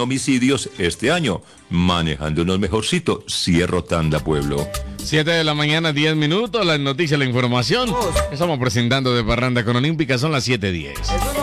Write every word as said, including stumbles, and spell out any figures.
homicidios este año. Manejándonos mejorcito. Cierro tanda, pueblo. siete de la mañana, diez minutos. Las noticias, la información. Estamos presentando de Parranda con Olímpica. Son las siete diez.